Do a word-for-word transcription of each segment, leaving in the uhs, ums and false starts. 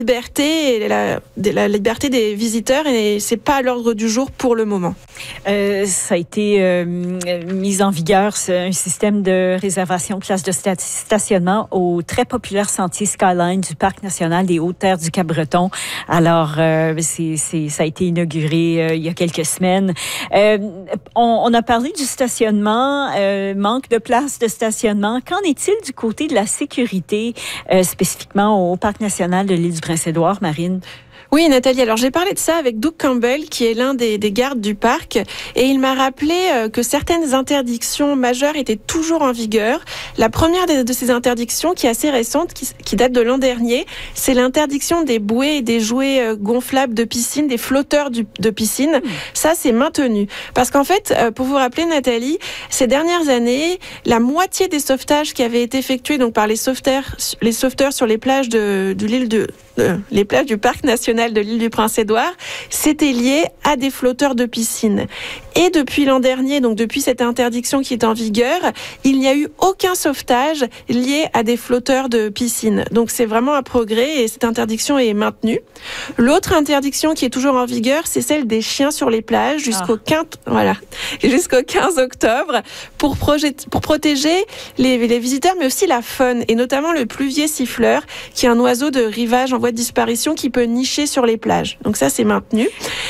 liberté et la, la liberté des visiteurs et c'est pas à l'ordre du jour pour le moment. Euh, ça a été euh, mis en vigueur, un système de réservation de places de stationnement au très populaire sentier Skyline du Parc national des Hautes-Terres du Cap-Breton. Alors, euh, c'est, c'est, ça a été inauguré euh, il y a quelques semaines. Euh, on, on a parlé du stationnement, euh, manque de places de stationnement. Qu'en est-il du côté de la sécurité, euh, spécifiquement au Parc national de l'île du Prince-Édouard, Marine? Oui, Nathalie. Alors, j'ai parlé de ça avec Doug Campbell, qui est l'un des, des gardes du parc, et il m'a rappelé euh, que certaines interdictions majeures étaient toujours en vigueur. La première de, de ces interdictions, qui est assez récente, qui, qui date de l'an dernier, c'est l'interdiction des bouées et des jouets euh, gonflables de piscine, des flotteurs du, de piscine. Mmh. Ça, c'est maintenu. Parce qu'en fait, euh, pour vous rappeler, Nathalie, ces dernières années, la moitié des sauvetages qui avaient été effectués donc par les sauveteurs, les sauveteurs sur les plages de, de l'île de Euh, les plages du parc national de l'île du Prince-Édouard, c'était lié à des flotteurs de piscine. Et depuis l'an dernier, donc depuis cette interdiction qui est en vigueur, il n'y a eu aucun sauvetage lié à des flotteurs de piscine. Donc c'est vraiment un progrès et cette interdiction est maintenue. L'autre interdiction qui est toujours en vigueur, c'est celle des chiens sur les plages jusqu'au ah. quinze, voilà, jusqu'au quinze octobre pour, projet, pour protéger les, les visiteurs, mais aussi la faune, et notamment le pluvier siffleur, qui est un oiseau de rivage en voie de disparition qui peut nicher sur les plages. Donc ça, c'est maintenu.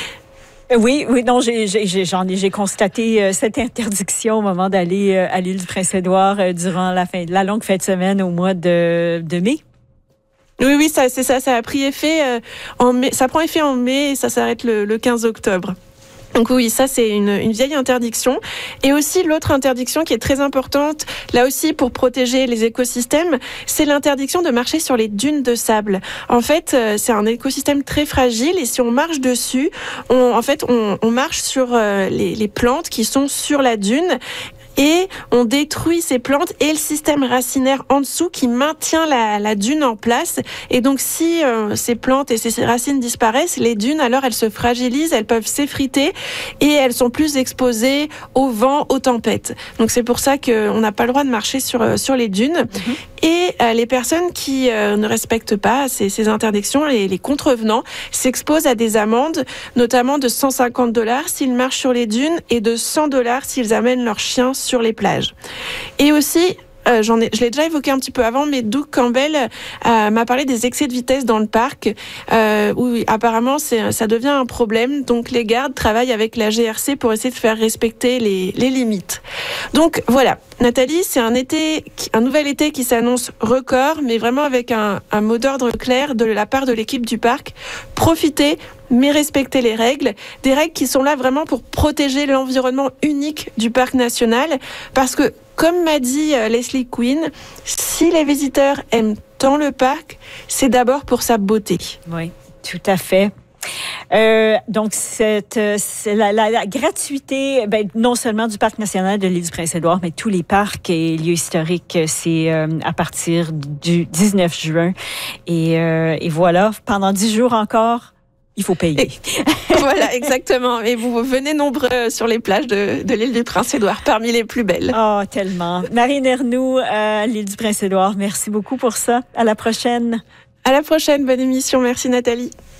Oui, oui, non, j'ai, j'ai, j'en ai, j'ai constaté euh, cette interdiction au moment d'aller euh, à l'île du Prince-Édouard euh, durant la fin, la longue fin de semaine au mois de, de mai. Oui, oui, ça, c'est ça, ça a pris effet euh, en mai, ça prend effet en mai et ça s'arrête le, le quinze octobre. Donc oui, ça c'est une, une vieille interdiction. Et aussi l'autre interdiction qui est très importante, là aussi pour protéger les écosystèmes, c'est l'interdiction de marcher sur les dunes de sable. En fait, c'est un écosystème très fragile et si on marche dessus, on, en fait, on, on marche sur euh, les, les plantes qui sont sur la dune. Et on détruit ces plantes et le système racinaire en dessous qui maintient la, la dune en place. Et donc, si euh, ces plantes et ces racines disparaissent, les dunes, alors elles se fragilisent, elles peuvent s'effriter et elles sont plus exposées au vent, aux tempêtes. Donc, c'est pour ça qu'on n'a pas le droit de marcher sur, sur les dunes. Mmh. Et euh, les personnes qui euh, ne respectent pas ces, ces interdictions, les, les contrevenants, s'exposent à des amendes, notamment de cent cinquante dollars s'ils marchent sur les dunes et de cent dollars s'ils amènent leurs chiens sur les plages. Et aussi, euh, j'en ai, je l'ai déjà évoqué un petit peu avant, mais Doug Campbell euh, m'a parlé des excès de vitesse dans le parc, euh, où apparemment c'est, ça devient un problème. Donc les gardes travaillent avec la G R C pour essayer de faire respecter les, les limites. Donc voilà, Nathalie, c'est un été, un nouvel été qui s'annonce record, mais vraiment avec un, un mot d'ordre clair de la part de l'équipe du parc. Profitez, mais respecter les règles, des règles qui sont là vraiment pour protéger l'environnement unique du parc national, parce que, comme m'a dit Leslie Quinn, si les visiteurs aiment tant le parc, c'est d'abord pour sa beauté. Oui, tout à fait. Euh, donc, cette, c'est la, la, la gratuité, ben, non seulement du Parc national de l'île du Prince-Édouard, mais tous les parcs et lieux historiques, c'est euh, à partir du dix-neuf juin. Et, euh, et voilà, pendant dix jours encore, il faut payer. Et, voilà, exactement. Et vous venez nombreux sur les plages de, de l'île du Prince-Édouard, parmi les plus belles. Oh, tellement. Marine Ernoult, à l'île du Prince-Édouard, merci beaucoup pour ça. À la prochaine. À la prochaine, bonne émission. Merci Nathalie.